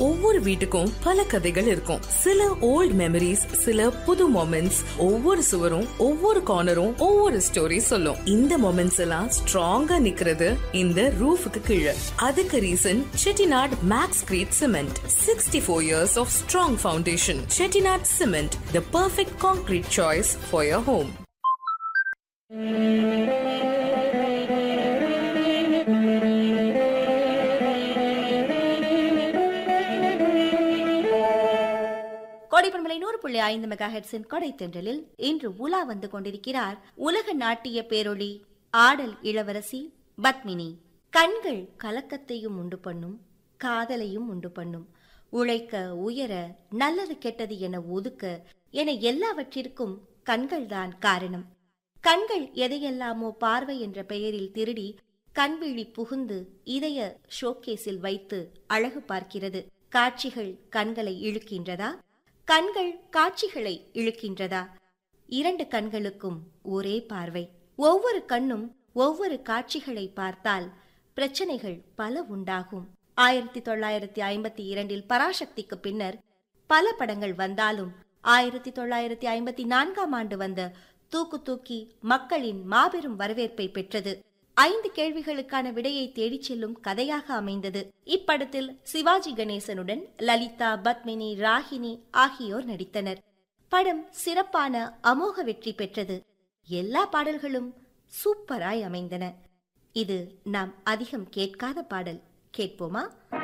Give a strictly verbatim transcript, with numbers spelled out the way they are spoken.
ஒவ்வொரு வீட்டுக்கும் பல கதைகள் இருக்கும். சில ஓல்ட் மெமரிஸ், சில புது மொமெண்ட்ஸ். ஒவ்வொரு சுவரும் ஒவ்வொரு கார்னரும் ஒவ்வொரு ஸ்டோரி சொல்லும். இந்த மொமெண்ட்ஸ் எல்லாம் ஸ்ட்ராங்கா நிக்கிறது இந்த ரூஃபுக்கு கீழே. அதுக்கு reason Chettinad maths greet cement. Sixty four years of strong foundation. Chettinad cement, the perfect concrete choice for your home. கோடைப்பண்பலை நூறு புள்ளி ஐந்து மெகா ஹெர்ட்ஸின் கொடை தென்றலில் இன்று உலா வந்து கொண்டிருக்கிறார் உலக நாட்டிய பேரொளி ஆடல் இளவரசி பத்மினி. கண்கள் கலக்கத்தையும் உண்டு பண்ணும், காதலையும் உண்டு பண்ணும். உழைக்க, உயர, நல்லது கெட்டது என ஒதுக்க என எல்லாவற்றிற்கும் கண்கள்தான் காரணம். கண்கள் எதையெல்லாமோ பார்வை என்ற பெயரில் திருடி கண்விழி புகுந்து இதய ஷோகேஸில் வைத்து அழகு பார்க்கிறது. காட்சிகள் கண்களை இழுக்கின்றதா? கண்கள் காட்சிகளை இழுக்கின்றதா? இரண்டு கண்களுக்கும் ஒரே பார்வை. ஒவ்வொரு கண்ணும் ஒவ்வொரு காட்சிகளை பார்த்தால் பிரச்சனைகள் பல உண்டாகும். ஆயிரத்தி தொள்ளாயிரத்தி ஐம்பத்தி இரண்டில் பராசக்திக்கு பின்னர் பல படங்கள் வந்தாலும் ஆயிரத்தி தொள்ளாயிரத்தி ஐம்பத்தி நான்காம் ஆண்டு வந்த தூக்கு தூக்கி மக்களின் மாபெரும் வரவேற்பை பெற்றது. ஐந்து கேள்விகளுக்கான விடையை தேடிச் செல்லும் கதையாக அமைந்தது. இப்படத்தில் சிவாஜி கணேசனுடன் லலிதா, பத்மினி, ராகினி ஆகியோர் நடித்தனர். படம் சிறப்பான அமோக வெற்றி பெற்றது. எல்லா பாடல்களும் சூப்பராய் அமைந்தன. இது நாம் அதிகம் கேட்காத பாடல். கேட்போமா?